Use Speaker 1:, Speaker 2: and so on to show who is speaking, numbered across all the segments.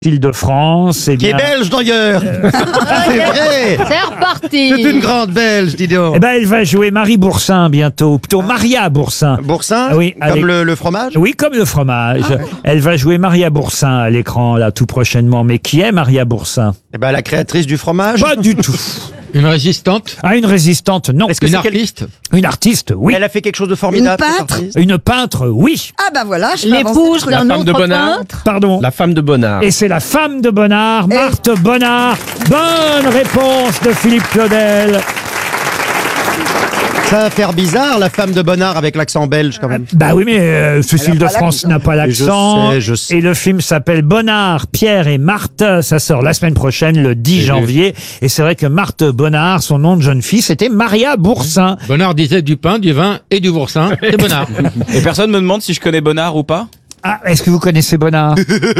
Speaker 1: Île-de-France,
Speaker 2: Qui est belge d'ailleurs. C'est vrai.
Speaker 3: C'est reparti.
Speaker 2: C'est une grande belge, dis donc.
Speaker 1: Eh ben, elle va jouer Marie Boursin bientôt, plutôt Maria Boursin.
Speaker 2: Boursin.
Speaker 1: Oui,
Speaker 2: comme le fromage.
Speaker 1: Oui, comme le fromage. Elle va jouer Maria Boursin à l'écran, là, tout prochainement. Mais qui est Maria Boursin?
Speaker 2: Eh ben, la créatrice du fromage.
Speaker 1: Pas du tout.
Speaker 4: Une résistante?
Speaker 1: Ah, une résistante, non.
Speaker 2: Est-ce que
Speaker 4: Une
Speaker 2: c'est
Speaker 4: artiste?
Speaker 1: Une artiste, oui.
Speaker 2: Elle a fait quelque chose de formidable.
Speaker 5: Une
Speaker 2: cette
Speaker 5: peintre
Speaker 2: artiste
Speaker 1: Une peintre, oui.
Speaker 5: Ah bah voilà, je peux avancer
Speaker 3: L'épouse
Speaker 5: le truc.
Speaker 3: d'un
Speaker 6: femme de
Speaker 3: autre
Speaker 6: Bonnard.
Speaker 3: peintre.
Speaker 1: Pardon.
Speaker 6: La femme de Bonnard.
Speaker 1: Et c'est la femme de Bonnard, Marthe Bonnard. Bonne réponse de Philippe Claudel.
Speaker 2: Ça va faire bizarre, la femme de Bonnard avec l'accent belge quand même.
Speaker 1: Bah oui, mais Cécile de France n'a pas l'accent.
Speaker 2: Je sais.
Speaker 1: Et le film s'appelle Bonnard, Pierre et Marthe. Ça sort la semaine prochaine, le 10 janvier. Et c'est vrai que Marthe Bonnard, son nom de jeune fille, c'était Maria Boursin.
Speaker 4: Bonnard disait du pain, du vin et du boursin. C'est Bonnard.
Speaker 7: Et personne me demande si je connais Bonnard ou pas?
Speaker 1: Ah, est-ce que vous connaissez Bonnard?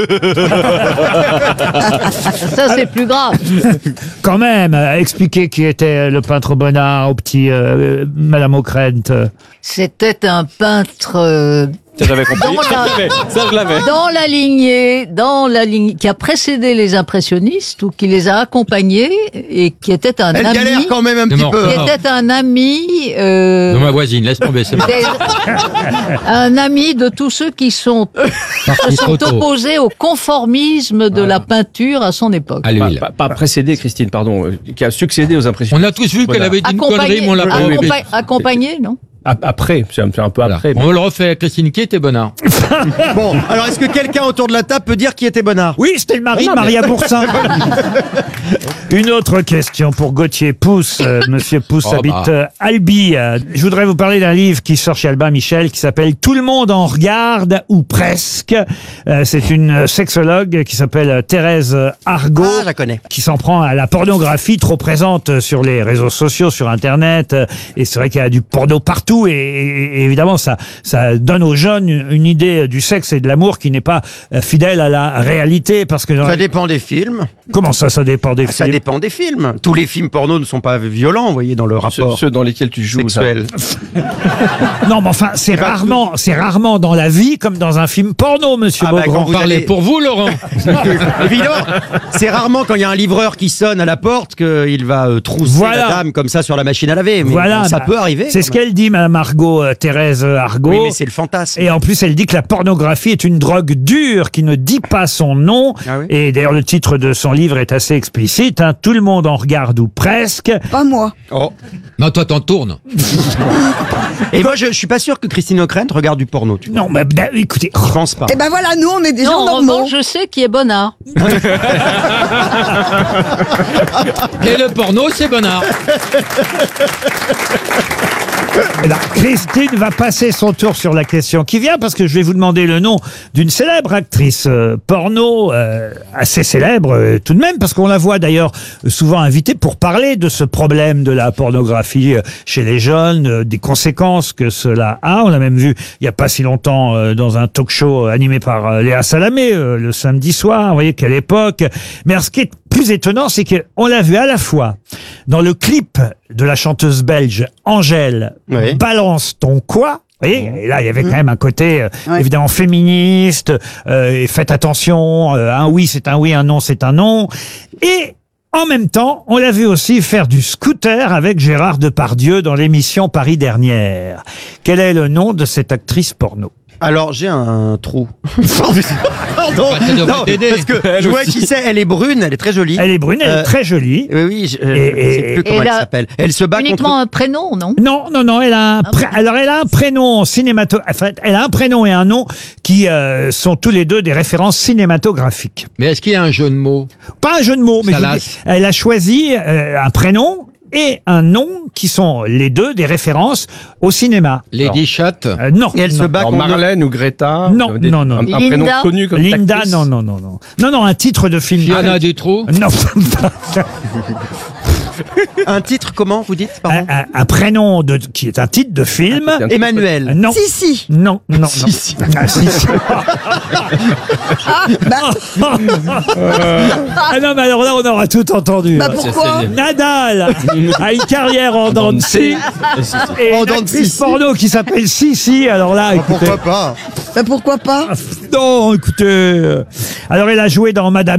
Speaker 3: Ça, c'est plus grave.
Speaker 1: Quand même, expliquez qui était le peintre Bonnard au petit Madame Ockrent.
Speaker 3: C'était un peintre
Speaker 7: Ça, j'avais compris. Ça, je l'avais.
Speaker 3: dans la lignée qui a précédé les impressionnistes ou qui les a accompagnés et qui était un
Speaker 2: Elle galère
Speaker 3: ami.
Speaker 2: quand même un
Speaker 4: C'est
Speaker 2: petit
Speaker 4: mort.
Speaker 2: peu.
Speaker 3: Qui était un ami.
Speaker 4: De ma voisine, laisse tomber, c'est bon.
Speaker 3: Un ami de tous ceux qui sont
Speaker 4: Parti trop tôt.
Speaker 3: opposés au conformisme de la peinture à son époque.
Speaker 4: À l'huile.
Speaker 6: Pas précédé, Christine, pardon, qui a succédé aux impressions.
Speaker 4: On a tous vu qu'elle avait dit une connerie, mais on l'a pas repris.
Speaker 3: Accompagné, non?
Speaker 6: Après, c'est un peu
Speaker 4: Voilà.
Speaker 6: après.
Speaker 4: On le refait. Christine, qui était Bonnard?
Speaker 2: Bon, alors est-ce que quelqu'un autour de la table peut dire qui était Bonnard?
Speaker 1: Oui, c'était le mari de Maria Boursin. Une autre question pour Gauthier Pousse. Monsieur Pousse
Speaker 4: Oh,
Speaker 1: habite
Speaker 4: bah.
Speaker 1: Albi. Je voudrais vous parler d'un livre qui sort chez Albin Michel qui s'appelle Tout le monde en regarde ou presque. C'est une sexologue qui s'appelle Thérèse Argot.
Speaker 2: Ah, je la connais.
Speaker 1: Qui s'en prend à la pornographie trop présente sur les réseaux sociaux, sur Internet. Et c'est vrai qu'il y a du porno partout. Et évidemment, ça donne aux jeunes une idée du sexe et de l'amour qui n'est pas fidèle à la réalité. Parce que
Speaker 2: Ça dépend des films.
Speaker 1: comment ça dépend des
Speaker 2: Ça
Speaker 1: films?
Speaker 2: dépend des films. Tous les films porno ne sont pas violents, vous voyez, dans le rapport
Speaker 6: Ceux dans lesquels tu joues.
Speaker 2: sexuel.
Speaker 1: Non, mais enfin, c'est rarement dans la vie comme dans un film porno, monsieur
Speaker 2: Ah bah,
Speaker 1: Beaugrand.
Speaker 2: quand vous
Speaker 4: Parlez
Speaker 2: allez-
Speaker 4: pour vous, Laurent.
Speaker 2: Évidemment, c'est rarement quand il y a un livreur qui sonne à la porte qu'il va trousser
Speaker 1: Voilà.
Speaker 2: la dame comme ça sur la machine à laver. Mais
Speaker 1: Voilà,
Speaker 2: ça
Speaker 1: bah,
Speaker 2: peut arriver.
Speaker 1: C'est ce qu'elle dit, Madame Argot, Thérèse Argot.
Speaker 2: Oui, mais c'est le fantasme.
Speaker 1: Et en plus, elle dit que la pornographie est une drogue dure qui ne dit pas son nom.
Speaker 2: Ah oui.
Speaker 1: Et d'ailleurs, le titre de son livre est assez explicite. Hein. Tout le monde en regarde ou presque.
Speaker 5: Pas moi.
Speaker 2: Oh.
Speaker 4: Non, toi, t'en tournes.
Speaker 2: Et moi, je suis pas sûr que Christine Ockrent regarde du porno. Tu vois.
Speaker 1: Non, mais écoutez,
Speaker 2: Je pense pas.
Speaker 5: Eh ben voilà, nous on est des gens
Speaker 3: Non, en
Speaker 5: normaux.
Speaker 3: revanche, je sais qui est Bonnard.
Speaker 4: Et le porno, c'est Bonnard.
Speaker 1: eh ben, Christine va passer son tour sur la question qui vient parce que je vais vous demander le nom d'une célèbre actrice porno, assez célèbre tout de même, parce qu'on la voit d'ailleurs souvent invitée pour parler de ce problème de la pornographie chez les jeunes, des conséquences que cela a. On l'a même vu il n'y a pas si longtemps dans un talk show animé par Léa Salamé le samedi soir. Vous voyez quelle époque. Mais alors, ce qui est plus étonnant, c'est qu'on l'a vu à la fois dans le clip de la chanteuse belge Angèle,
Speaker 2: Oui.
Speaker 1: Balance ton quoi. Vous voyez, et là, il y avait quand même un côté
Speaker 5: Ouais.
Speaker 1: évidemment féministe, et faites attention, un oui c'est un oui, un non c'est un non. Et en même temps, on l'a vu aussi faire du scooter avec Gérard Depardieu dans l'émission Paris Dernière. Quel est le nom de cette actrice porno?
Speaker 2: Alors, j'ai un trou. Pardon.
Speaker 4: Bah, ça devrait
Speaker 2: Non,
Speaker 4: t'aider.
Speaker 2: parce que je vois qui c'est. Elle est brune, elle est très jolie.
Speaker 1: Elle est brune, elle est très jolie.
Speaker 2: Oui, oui, je
Speaker 1: Et-
Speaker 2: sais plus comment
Speaker 3: et
Speaker 2: elle
Speaker 3: là,
Speaker 2: s'appelle. Elle se bat
Speaker 3: Uniquement
Speaker 2: contre.
Speaker 3: un prénom, non?
Speaker 1: Non, elle a alors elle a un prénom elle a un prénom et un nom qui sont tous les deux des références cinématographiques.
Speaker 4: Mais est-ce qu'il y a un jeu de mots?
Speaker 1: Pas un jeu de mots, mais je vous
Speaker 4: Salas.
Speaker 1: dis, elle a choisi un prénom et un nom qui sont les deux des références au cinéma.
Speaker 4: Lady Chat?
Speaker 1: Non.
Speaker 2: Et elle se
Speaker 1: non.
Speaker 2: bat
Speaker 6: Alors,
Speaker 2: contre.
Speaker 6: Marlène ou Greta.
Speaker 1: Non, non, non.
Speaker 6: Un prénom
Speaker 3: Linda.
Speaker 6: connu comme
Speaker 1: Linda,
Speaker 6: actrice.
Speaker 1: non, un titre de film.
Speaker 4: Fiona Dutroux?
Speaker 1: Non,
Speaker 2: Un titre, comment vous dites? Pardon.
Speaker 1: un prénom qui est un titre de film.
Speaker 6: Un titre-
Speaker 2: Emmanuel.
Speaker 1: Non.
Speaker 5: Si.
Speaker 1: Non. Ah, si, si. Ah non, mais alors là, on aura tout entendu.
Speaker 5: Bah pourquoi?
Speaker 1: Nadal a une carrière en dents de scie et
Speaker 2: En
Speaker 1: une
Speaker 2: dents de
Speaker 1: actrice
Speaker 2: scie.
Speaker 1: porno qui s'appelle Sissi. Alors là, écoutez,
Speaker 2: Pourquoi pas?
Speaker 5: Bah pourquoi pas?
Speaker 1: non, écoutez. Alors elle a joué dans Madame